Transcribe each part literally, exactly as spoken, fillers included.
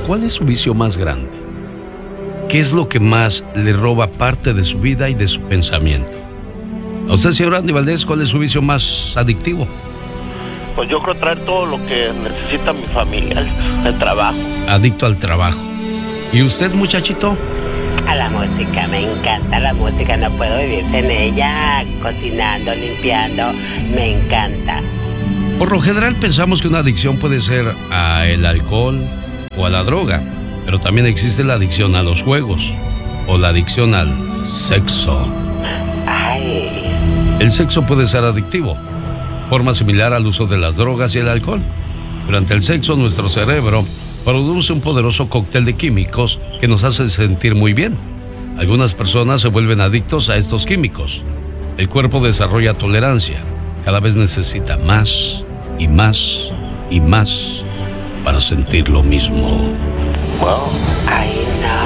¿cuál es su vicio más grande? ¿Qué es lo que más le roba parte de su vida y de su pensamiento? A usted, señor Andy Valdés, ¿cuál es su vicio más adictivo? Pues yo creo traer todo lo que necesita mi familia, el, el trabajo. Adicto al trabajo. ¿Y usted, muchachito? A la música, me encanta la música, no puedo vivir sin ella, cocinando, limpiando, me encanta. Por lo general pensamos que una adicción puede ser al alcohol o a la droga, pero también existe la adicción a los juegos o la adicción al sexo. Ay. El sexo puede ser adictivo, forma similar al uso de las drogas y el alcohol. Durante el sexo, nuestro cerebro produce un poderoso cóctel de químicos que nos hace sentir muy bien. Algunas personas se vuelven adictos a estos químicos. El cuerpo desarrolla tolerancia. Cada vez necesita más y más y más para sentir lo mismo. Wow. Ay,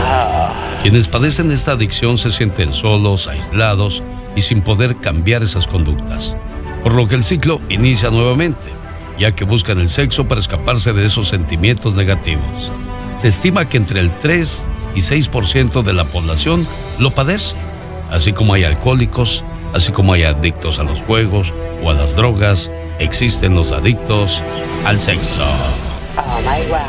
no. Quienes padecen esta adicción se sienten solos, aislados y sin poder cambiar esas conductas. Por lo que el ciclo inicia nuevamente, ya que buscan el sexo para escaparse de esos sentimientos negativos. Se estima que entre el tres y seis por ciento de la población lo padece, así como hay alcohólicos, así como hay adictos a los juegos o a las drogas, existen los adictos al sexo. Oh my wow.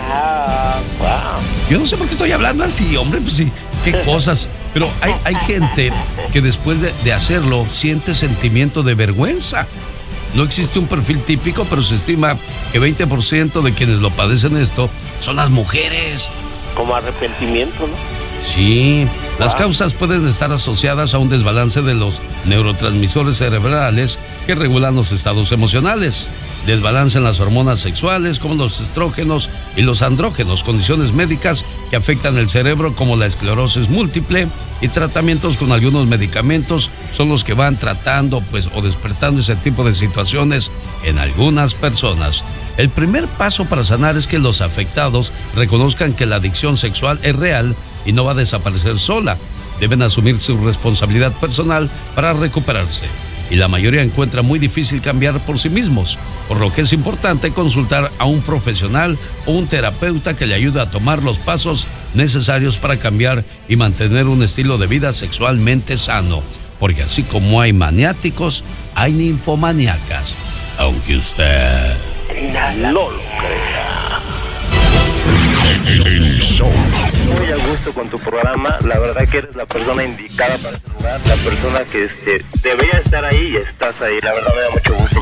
Wow. Yo no sé por qué estoy hablando así, hombre, pues sí, qué cosas. Pero hay, hay gente que después de, de hacerlo siente sentimiento de vergüenza. No existe un perfil típico, pero se estima que veinte por ciento de quienes lo padecen esto son las mujeres. Como arrepentimiento, ¿no? Sí, las causas pueden estar asociadas a un desbalance de los neurotransmisores cerebrales que regulan los estados emocionales, desbalance en las hormonas sexuales como los estrógenos y los andrógenos, condiciones médicas que afectan el cerebro como la esclerosis múltiple, y tratamientos con algunos medicamentos son los que van tratando pues o despertando ese tipo de situaciones en algunas personas. El primer paso para sanar es que los afectados reconozcan que la adicción sexual es real y no va a desaparecer sola. Deben asumir su responsabilidad personal para recuperarse. Y la mayoría encuentra muy difícil cambiar por sí mismos, por lo que es importante consultar a un profesional o un terapeuta que le ayude a tomar los pasos necesarios para cambiar y mantener un estilo de vida sexualmente sano. Porque así como hay maniáticos, hay ninfomaníacas. Aunque usted no lo crea. Muy a gusto con tu programa, la verdad que eres la persona indicada para este lugar, la persona que este, debería estar ahí y estás ahí, la verdad me da mucho gusto.